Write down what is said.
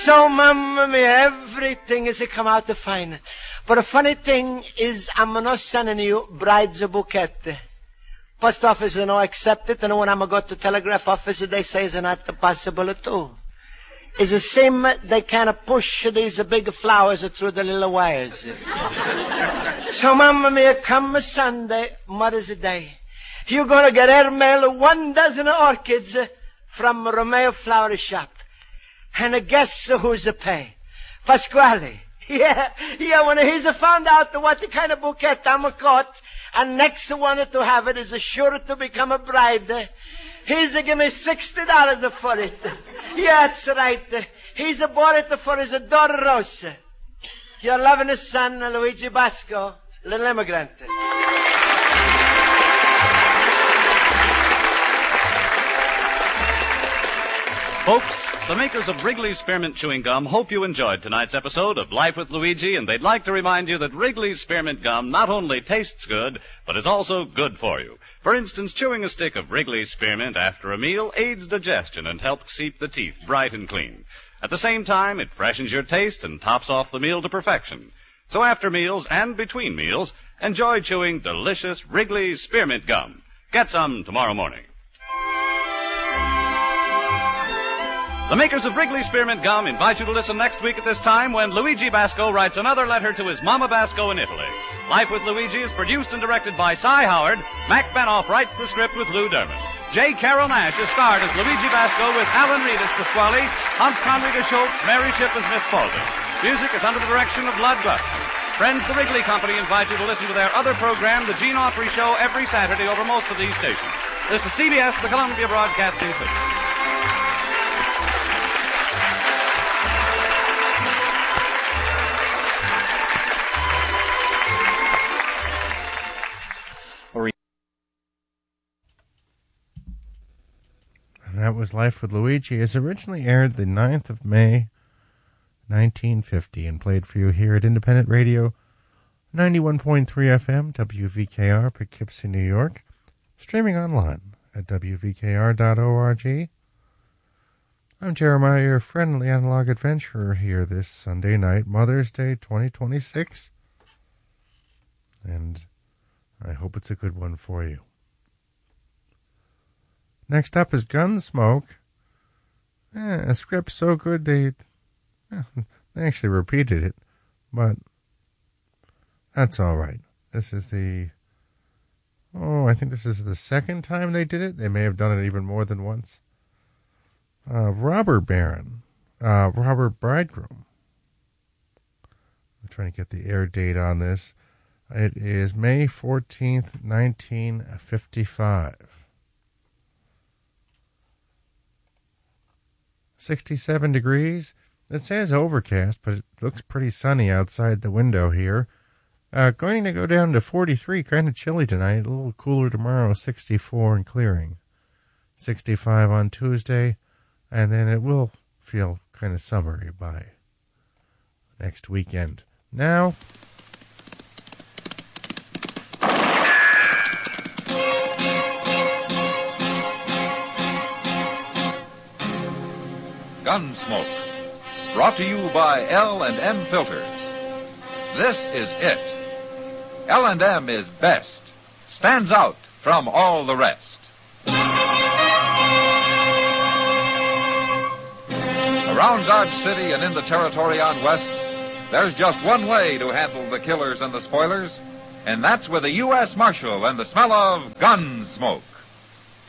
So, mamma mia, everything is come out fine. But the funny thing is, I'm not sending you bride's bouquet. Post office, they don't accept it, and when I'm go to telegraph office, they say it's not possible too. It's the same, they kind of push these big flowers through the little wires. So, mamma mia, come Sunday, Mother's Day. You're gonna get airmail 12 orchids from Romeo Flower Shop. And guess who's a pay? Pasquale. Yeah, when he's found out what kind of bouquet I'm caught, and next one to have it is sure to become a bride, he's give me $60 for it. Yeah, that's right. He's bought it for his daughter Rosa. Your loving son, Luigi Basco, little immigrant. Folks, the makers of Wrigley's Spearmint Chewing Gum hope you enjoyed tonight's episode of Life with Luigi, and they'd like to remind you that Wrigley's Spearmint Gum not only tastes good, but is also good for you. For instance, chewing a stick of Wrigley's Spearmint after a meal aids digestion and helps keep the teeth bright and clean. At the same time, it freshens your taste and tops off the meal to perfection. So after meals and between meals, enjoy chewing delicious Wrigley's Spearmint Gum. Get some tomorrow morning. The makers of Wrigley's Spearmint Gum invite you to listen next week at this time when Luigi Basco writes another letter to his Mama Basco in Italy. Life with Luigi is produced and directed by Cy Howard. Mac Benoff writes the script with Lou Derman. J. Carol Nash is starred as Luigi Basco with Alan Reed as Pasquale, Hans Conried as Schultz, Mary Shipp as Miss Paulding. Music is under the direction of Lud Gluskin. Friends, the Wrigley Company invite you to listen to their other program, The Gene Autry Show, every Saturday over most of these stations. This is CBS, the Columbia Broadcasting System. That was Life with Luigi. It originally aired the 9th of May, 1950, and played for you here at Independent Radio, 91.3 FM, WVKR, Poughkeepsie, New York, streaming online at WVKR.org. I'm Jeremiah, your friendly analog adventurer here this Sunday night, Mother's Day 2026, and I hope it's a good one for you. Next up is Gunsmoke. A script so good they actually repeated it, but that's all right. This is I think this is the second time they did it. They may have done it even more than once. Robber Bridegroom. I'm trying to get the air date on this. It is May 14th, 1955. 67 degrees. It says overcast, but it looks pretty sunny outside the window here. Going to go down to 43, kind of chilly tonight, a little cooler tomorrow, 64 and clearing. 65 on Tuesday, and then it will feel kind of summery by next weekend. Now, Gunsmoke, brought to you by L&M Filters. This is it. L&M is best, stands out from all the rest. Around Dodge City and in the territory on West, there's just one way to handle the killers and the spoilers, and that's with a U.S. Marshal and the smell of Gunsmoke.